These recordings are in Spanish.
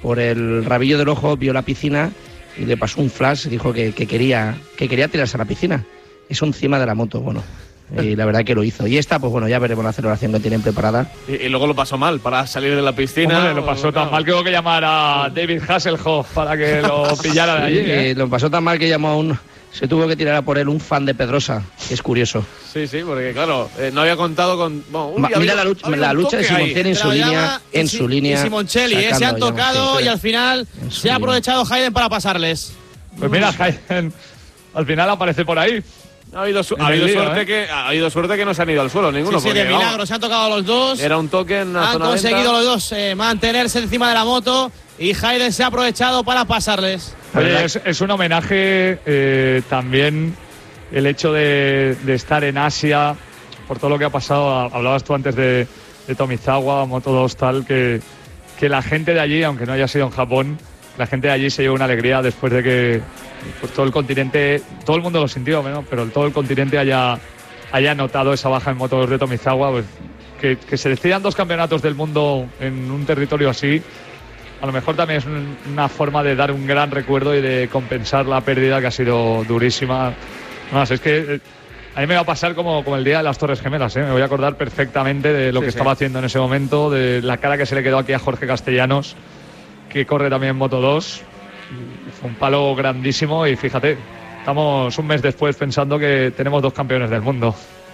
por el rabillo del ojo vio la piscina y le pasó un flash, dijo que quería tirarse a la piscina. Eso encima de la moto, bueno. Y la verdad que lo hizo. Y esta, pues bueno, ya veremos la celebración que tienen preparada. Y luego lo pasó mal para salir de la piscina. Hombre, lo pasó tan mal que hubo que llamar a David Hasselhoff para que lo pillara de allí. Lo pasó tan mal que llamó se tuvo que tirar a por él un fan de Pedrosa, que es curioso. Sí, porque claro, no había contado con... Bueno, mira la lucha de Simoncelli en su línea. Y Simoncelli, se han tocado y al final se ha aprovechado Hayden para pasarles. Pues mira, Hayden al final aparece por ahí. Ha habido suerte que no se han ido al suelo ninguno. Sí, de milagro, se han tocado los dos. Era un toque en la zona. Han conseguido los dos mantenerse encima de la moto y Hayden se ha aprovechado para pasarles. Oye, es un homenaje también el hecho de estar en Asia, por todo lo que ha pasado. Hablabas tú antes de Tomizawa, Moto2, tal, que la gente de allí, aunque no haya sido en Japón, la gente de allí se llevó una alegría después de que pues, todo el continente, todo el mundo lo sintió, ¿no? Pero todo el continente haya notado esa baja en Moto2 de Tomizawa, pues, que se decidan 2 campeonatos del mundo en un territorio así. A lo mejor también es una forma de dar un gran recuerdo y de compensar la pérdida que ha sido durísima. Más, es que a mí me va a pasar como el día de las Torres Gemelas, ¿eh? Me voy a acordar perfectamente de lo que estaba haciendo en ese momento, de la cara que se le quedó aquí a Jorge Castellanos, que corre también en Moto2. Fue un palo grandísimo y fíjate, estamos un mes después pensando que tenemos 2 campeones del mundo.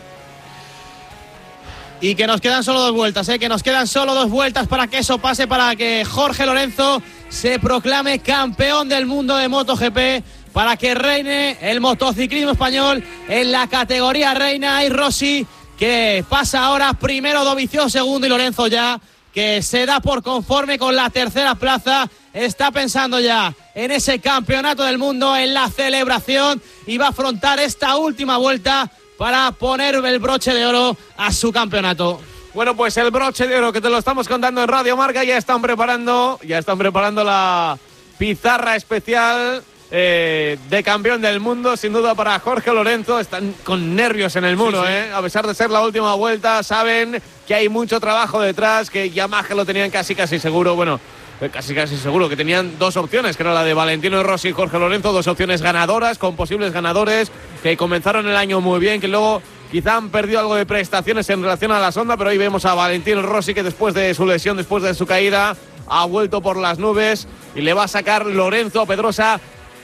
Y que nos quedan solo 2 vueltas, que nos quedan solo 2 vueltas para que eso pase, para que Jorge Lorenzo se proclame campeón del mundo de MotoGP, para que reine el motociclismo español en la categoría reina. Y Rossi, que pasa ahora primero, Dovizioso segundo, y Lorenzo ya, que se da por conforme con la tercera plaza, está pensando ya en ese campeonato del mundo, en la celebración, y va a afrontar esta última vuelta para poner el broche de oro a su campeonato. Bueno, pues el broche de oro que te lo estamos contando en Radio Marca, ya están preparando la pizarra especial de campeón del mundo, sin duda, para Jorge Lorenzo. Están con nervios en el muro, a pesar de ser la última vuelta, saben que hay mucho trabajo detrás, que Yamaha lo tenían casi seguro, casi seguro, que tenían 2 opciones, que era la de Valentino Rossi y Jorge Lorenzo, 2 opciones ganadoras, con posibles ganadores, que comenzaron el año muy bien, que luego quizá han perdido algo de prestaciones en relación a la Sonda, pero hoy vemos a Valentino Rossi, que después de su lesión, después de su caída, ha vuelto por las nubes y le va a sacar Lorenzo a Pedrosa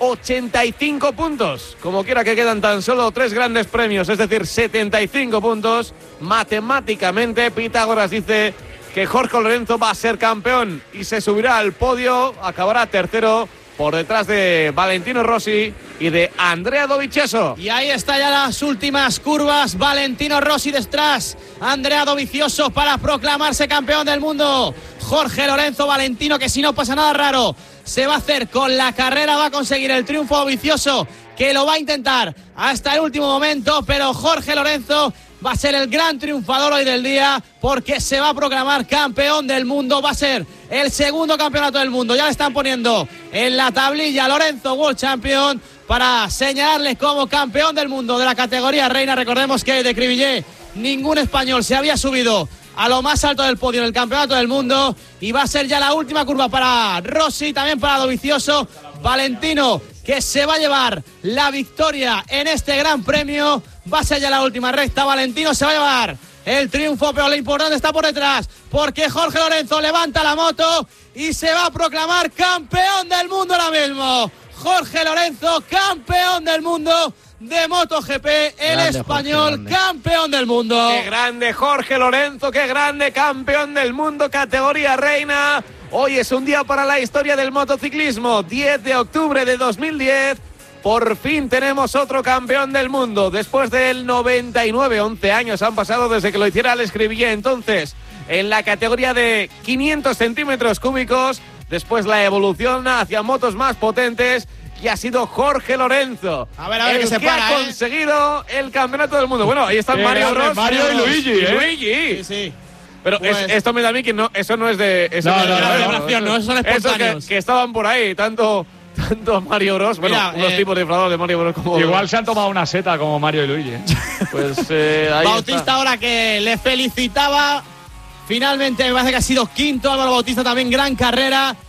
85 puntos. Como quiera que quedan tan solo 3 grandes premios, es decir, 75 puntos. Matemáticamente, Pitágoras dice que Jorge Lorenzo va a ser campeón y se subirá al podio, acabará tercero por detrás de Valentino Rossi y de Andrea Dovizioso. Y ahí está ya las últimas curvas, Valentino Rossi detrás, Andrea Dovizioso para proclamarse campeón del mundo. Jorge Lorenzo, Valentino, que si no pasa nada raro, se va a hacer con la carrera, va a conseguir el triunfo. Dovizioso, que lo va a intentar hasta el último momento, pero Jorge Lorenzo va a ser el gran triunfador hoy del día, porque se va a proclamar campeón del mundo. Va a ser el segundo campeonato del mundo. Ya le están poniendo en la tablilla Lorenzo World Champion para señalarle como campeón del mundo de la categoría reina. Recordemos que de Cribillé ningún español se había subido a lo más alto del podio en el campeonato del mundo, y va a ser ya la última curva para Rossi, también para Dovizioso. Valentino, que se va a llevar la victoria en este gran premio. Va a ser ya la última recta. Valentino se va a llevar el triunfo, pero lo importante está por detrás, porque Jorge Lorenzo levanta la moto y se va a proclamar campeón del mundo ahora mismo. Jorge Lorenzo, campeón del mundo de MotoGP, el grande español, Jorge, campeón del mundo. ¡Qué grande Jorge Lorenzo! ¡Qué grande campeón del mundo, categoría reina! Hoy es un día para la historia del motociclismo. 10 de octubre de 2010. Por fin tenemos otro campeón del mundo. Después del 99, 11 años han pasado desde que lo hiciera Alex Cribillé. Entonces, en la categoría de 500 centímetros cúbicos, después la evolución hacia motos más potentes, y ha sido Jorge Lorenzo a ver el que ha conseguido el campeonato del mundo. Bueno, ahí están Mario Ross, Mario y Luigi, Luigi. Sí. Pero pues, esto me da a mí que no, eso no es de... Eso no, celebración, no, esos son espontáneos. Que estaban por ahí, tanto Mario Bros. Bueno, unos tipos disfrazados de Mario Bros. Como... Igual se han tomado una seta como Mario y Luigi. Pues ahí Bautista está. Ahora que le felicitaba. Finalmente me parece que ha sido quinto. Álvaro Bautista también, gran carrera.